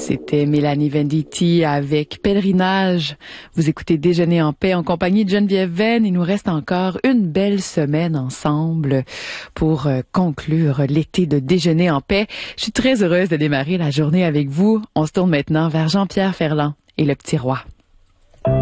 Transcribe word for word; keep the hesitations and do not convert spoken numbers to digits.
C'était Mélanie Venditti avec Pèlerinage. Vous écoutez Déjeuner en paix en compagnie de Geneviève Venn. Il nous reste encore une belle semaine ensemble pour conclure l'été de Déjeuner en paix. Je suis très heureuse de démarrer la journée avec vous. On se tourne maintenant vers Jean-Pierre Ferland et le petit roi.